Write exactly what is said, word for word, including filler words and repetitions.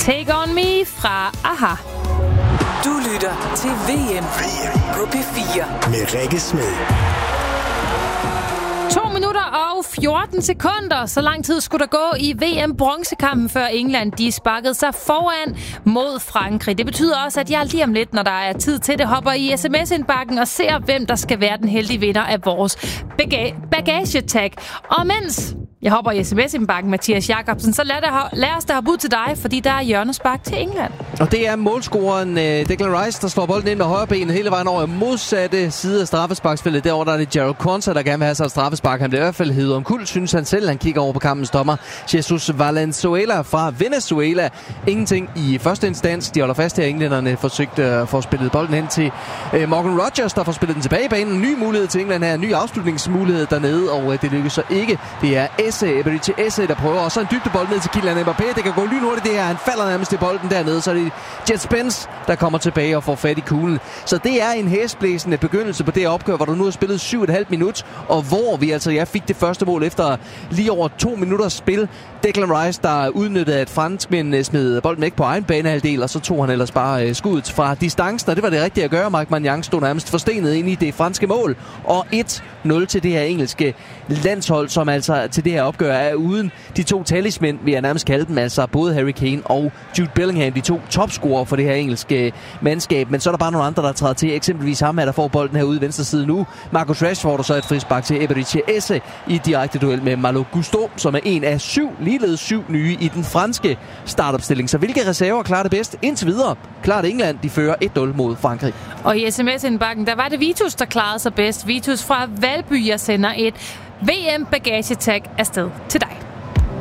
Take On Me fra AHA. Du lytter til V M på P fire med Rikke Smed. To minutter og fjorten sekunder. Så lang tid skulle der gå i V M-bronzekampen, før England de sparkede sig foran mod Frankrig. Det betyder også, at jeg lige om lidt, når der er tid til det, hopper i sms-indbakken og ser, hvem der skal være den heldige vinder af vores baga- bagagetag. Og mens jeg hopper i sms-indbakken, Mathias Jacobsen, så lad, der, lad os da hoppe ud til dig, fordi der er hjørnespark til England. Og det er målscoreren uh, Declan Rice, der slår bolden ind med højre ben hele vejen over modsatte side af straffesparksfeltet. Derovre der er det Gerald Konsa, der gerne vil have sig et straffespark. Han bliver i hvert fald hedder om kul, synes han selv. Han kigger over på kampens dommer, Jesus Valenzuela fra Venezuela. Ingenting i første instans. De holder fast her. Englænderne forsøgte at få spillet bolden hen til uh, Morgan Rogers, der får spillet den tilbage i banen. Ny mulighed til England her. Ny afslutningsmulighed dernede, og uh, det lykkes så ikke. Det er Esse, Eberechi Esse, der prøver. Og så en dybdebold ned til Kylian Mbappé. Det kan gå lynhurtigt det her. Han falder nærmest i bolden dernede. Så er det Jet Spence, der kommer tilbage og får fat i kuglen. Så det er en hæsblæsende begyndelse på det opgør, hvor du nu har spillet syv og et halvt minut, og hvor vi altså ja, fik det første mål efter lige over to minutters spil. Declan Rice, der udnyttede, at franskmændene smed bolden væk på egen banehalvdel, og så tog han ellers bare uh, skuddet fra distancen, og det var det rigtige at gøre. Marc Maignan stod nærmest forstenet ind i det franske mål, og et nul til det her engelske landshold, som altså til det her opgør er uden de to talismænd, vil jeg nærmest kalde dem, altså både Harry Kane og Jude Bellingham, de to topscorer for det her engelske mandskab. Men så er der bare nogle andre, der træder til. Eksempelvis ham her, der får bolden her ude i venstre side nu. Marcus Rashford, og så et frispark til Eberechi Esse i direkte duel med Malo Gusto, som er en af syv, ligeledes syv nye i den franske startopstilling. Så hvilke reserver klarer det bedst? Indtil videre klarer England, de fører et nul mod Frankrig. Og i sms-indbakken, der var det Vitus, der klarede sig bedst. Vitus fra Valby, jeg sender et V M-bagagetag afsted til dig.